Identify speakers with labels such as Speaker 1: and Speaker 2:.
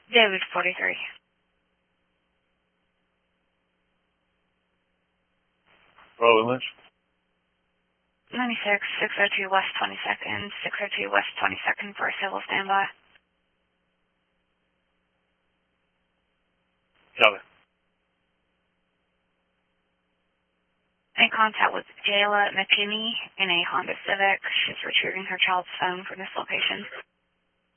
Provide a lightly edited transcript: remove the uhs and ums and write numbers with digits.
Speaker 1: David 43.
Speaker 2: Roland Lynch.
Speaker 1: 96, 602 West 22nd, 602 West 22nd for a civil standby.
Speaker 2: Copy.
Speaker 1: In contact with Jayla McKinney in a Honda Civic. She's retrieving her child's phone from this location.